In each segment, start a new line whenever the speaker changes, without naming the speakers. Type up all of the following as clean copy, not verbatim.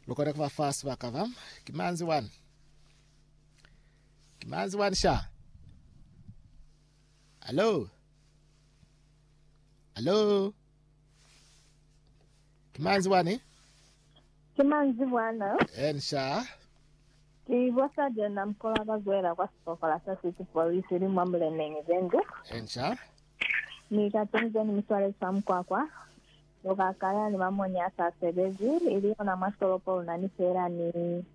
Lukore kwa fast wakavam. Kimanzi one. Kimanzi one sha. Hello. Hello. Kimanzi one.
Kimanzi bwana
Ensha.
kibosa jena mkola bagwera kwa sokola city police ri mwambule nenge zendu
Ensha.
nikatenze ni miswale samkwakwa lokakaya ni mamonya asasebezi iliyo na masolopo unanisera ni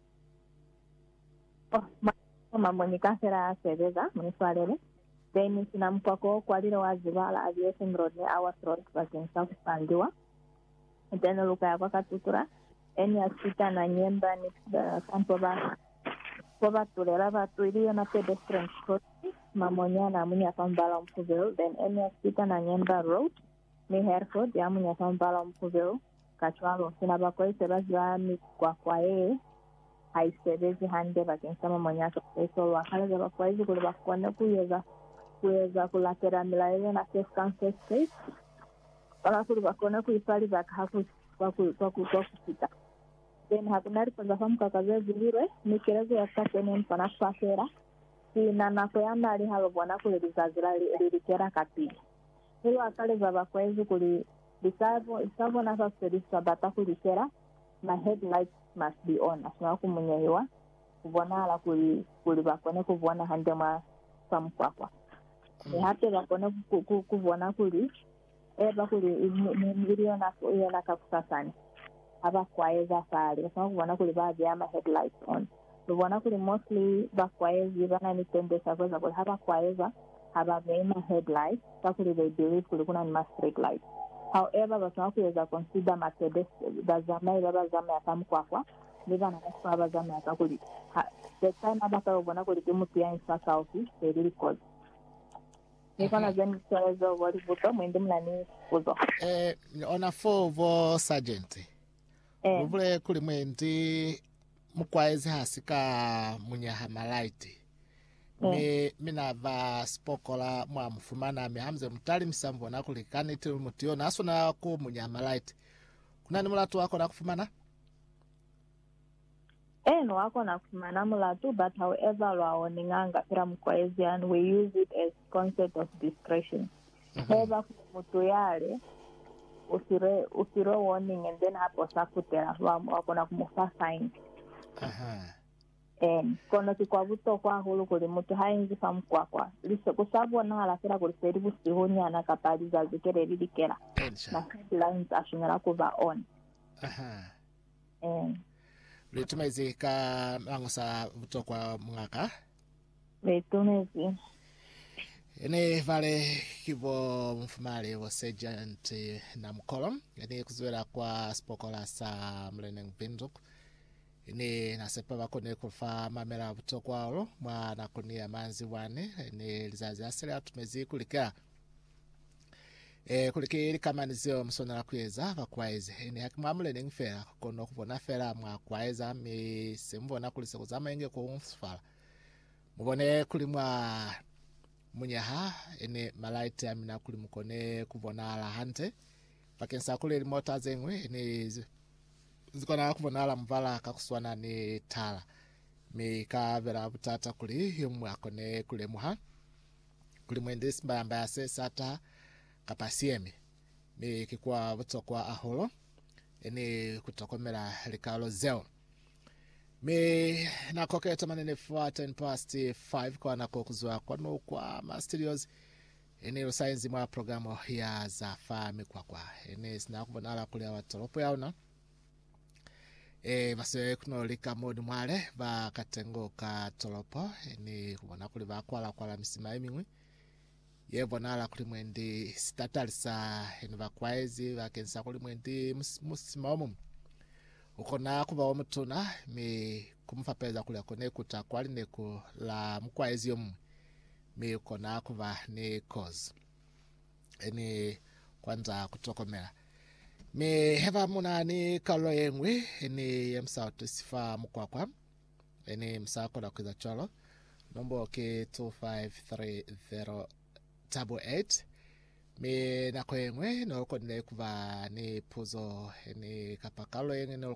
mamonyi kasera asebeza miswalele then sinamkwako kwalilo wazibala aviation road ni Awas Road bakin South Pandiwa then lukaya kwa katutura eni asita na nyemba ni kampo ba tulera batu iliyo na pedestrian crossing mamonya na munya kambala mkuvelo then eni asita na nyemba road ni Hereford ya munya kambala mkuvelo kachwalo sina bakoise bazwa mi kwa haisebezi hande bakinsama monya so wakale za bakoise kule bakwana kuyeza kulatera milaile na safe cancer space wala kule bakona kuipali bakahaku kwa kupita then hakunari kwanza famu kakaze zilire mikirezo ya katene mpana kwasera sina nakoyanda ali halo bwana kule bizazira lilikera kati hilo akale za bakwezi kuli isavo na saseri sabata kulikera my headlights must be on asina kumunyewa kubona ala kuli bakone kubona hande ma famu kwakwa hate bakone kubona kuli eba kuli miliyo na kakusasani abakwaeza fali basanga kubona kuli baadhi ya headlights on kubona kuli mostly bakwaezi bana nitendesa kweza kuli abakwaeza abamema headlights bakuli they believe kuli kuna ni street light however basanga kuweza consider pedestrian bazama babazama yakamkwakwa nibana kwa bazama yakakuli the time abaka kubona kuli kimupia insaka office really cause nikana zeni serezo wali buto mwindi mnani kuzo
ona 4 vo sergeant Ubule kuli mwendi mukwaezi hasika munyaha malaiti. Mina va spokola mwa mfumana mihamze mtali misambo na kulikani tilu mutio na aso na ku munyaha malaiti. Kuna ni mulatu wako na kufumana?
No wako na kufumana mulatu, but however waoninganga pira mkwaezi and we use it as concept of discretion. Heba mutu yale usire warning and then hapo sakutera wako na kumufa sign kono kwa buto kwa hulu kuli mutu hainzi famu kwa lise kusabu na halafira kuli seri busihonya na kapali za zikere lidikera na headlines ashunyala kuva on
Litumezi ka mangusa buto kwa mwaka
litumezi
ene vale kibo mfumali wa sergeant na mkolom ene kuzuela kwa spokola sa mlene mpinduk ene nasepa bakone kufa mamela buto kwalo mwana kunia manzi wane ene lizazi asile atumezi kulika kulike likamanizo msonala kuyeza bakwaize ene hakimamule nengfera kono kubona fera mwa kwaiza mi simbona kulise kuzama enge ko umfala mubone kulimwa munyaha ene malaiti amina kuli mukone kubona ala hante pakensa kule mota zengwe ene zikona kubona ala mvala kakuswana ni tala mi ka vera butata kuli yumwa kone kule muha kuli mwende simba mbaya sata kapasiemi mi kikwa butokwa aholo ene kutokomera likalo zeo me na koketa manene 10:05 kwa nako kuzwa kwa no kwa Masterios ene science mwa programu ya za fami kwa ene sina kubona ala kule watoropo yaona base kuno lika mode mwale ba katengo ka toropo ene kubona kule bakwala misima emingwe yebona ala kuli mwendi statalisa ene bakwaezi bakensa kuli mwendi musima omu ukona kuba omutuna mi kumfapeza kule kone kutakwali neku la mkwaezi yomu mi ukona kuba ne cause eni kwanza kutokomera mi heva muna ni kalo yengwe eni yemsa sifa mkwakwa eni msako na kuza cholo nombo ke 253088 mi nako yengwe no kone kuba ni puzo eni kapakalo yengwe